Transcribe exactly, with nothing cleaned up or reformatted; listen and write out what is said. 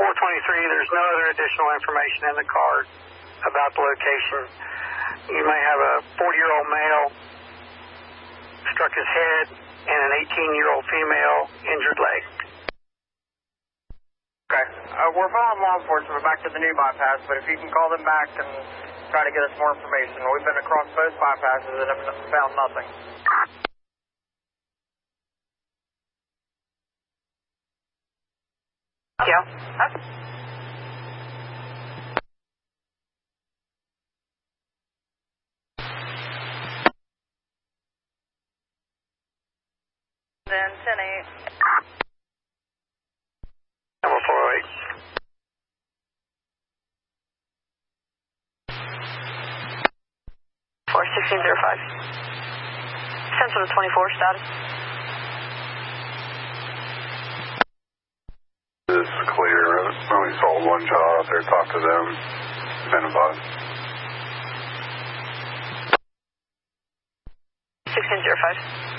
four twenty-three, there's no other additional information in the card about the location. You may have a forty-year-old male struck his head and an eighteen-year-old female injured leg. Okay. Uh, we're following law enforcement back to the new bypass, but if you can call them back and try to get us more information. We've been across both bypasses and have found nothing. Yeah. Huh? Then ten eight. Number four oh eight. four sixteen zero five. Central to twenty-four, status. This is clear. I only saw one child out there. Talk to them. Been about sixteen zero five.